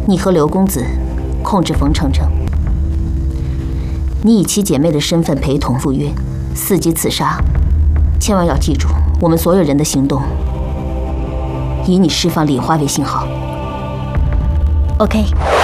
你和刘公子控制冯程程，你以其姐妹的身份陪同赴约，伺机刺杀。千万要记住，我们所有人的行动以你释放礼花为信号。OK。